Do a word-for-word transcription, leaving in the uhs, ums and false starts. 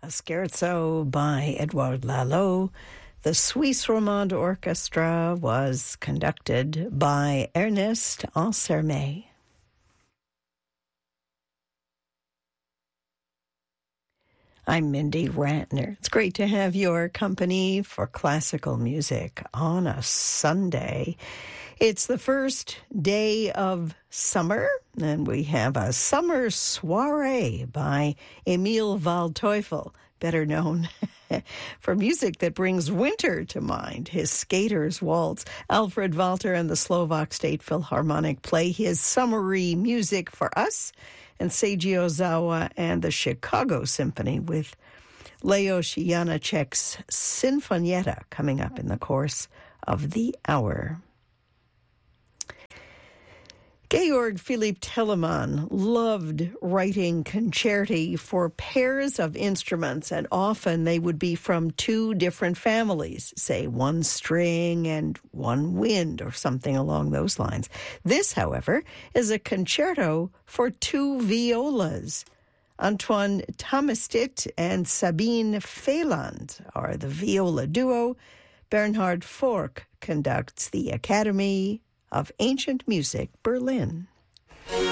A scherzo by Edouard Lalo. The Suisse Romande Orchestra was conducted by Ernest Ansermet. I'm Mindy Ratner. It's great to have your company for classical music on a Sunday. It's the first day of summer, and we have a summer soiree by Emil Waldteufel, better known for music that brings winter to mind. His Skater's Waltz. Alfred Walter and the Slovak State Philharmonic play his summery music for us, and Seiji Ozawa and the Chicago Symphony with Leos Janáček's Sinfonietta coming up in the course of the hour. Georg Philipp Telemann loved writing concerti for pairs of instruments, and often they would be from two different families, say one string and one wind or something along those lines. This, however, is a concerto for two violas. Antoine Thomastit and Sabine Feyland are the viola duo. Bernhard Fork conducts the Academy of Ancient Music, Berlin.